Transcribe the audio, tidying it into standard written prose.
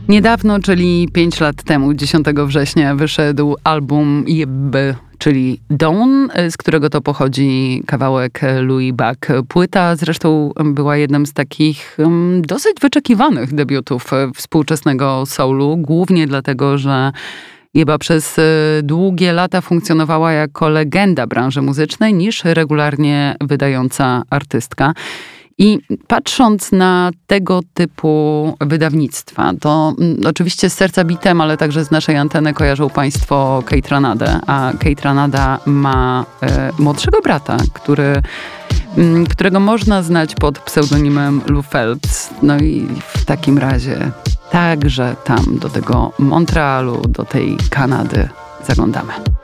Niedawno, czyli 5 lat temu, 10 września, wyszedł album Jebby, czyli Dawn, z którego to pochodzi kawałek Louis Buck. Płyta zresztą była jednym z takich dosyć wyczekiwanych debiutów współczesnego soulu, głównie dlatego, że Jebba przez długie lata funkcjonowała jako legenda branży muzycznej niż regularnie wydająca artystka. I patrząc na tego typu wydawnictwa, to oczywiście z serca bitem, ale także z naszej anteny kojarzą państwo Kate Ranadę, a Kate Ranada ma młodszego brata, którego można znać pod pseudonimem Lou Phelps. No i w takim razie także tam do tego Montrealu, do tej Kanady zaglądamy.